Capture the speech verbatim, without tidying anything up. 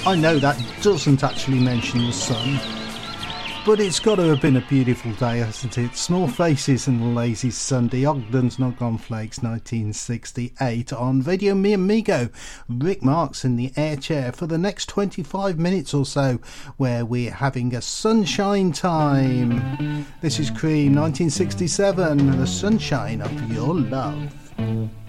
I know that doesn't actually mention the sun, but it's got to have been a beautiful day, hasn't it? Small Faces and Lazy Sunday, Ogden's Not Gone Flakes, nineteen sixty-eight on Radio Mi Amigo. Rick Marks in the air chair for the next twenty-five minutes or so, where we're having a sunshine time. This is Cream, nineteen sixty-seven, The Sunshine of Your Love.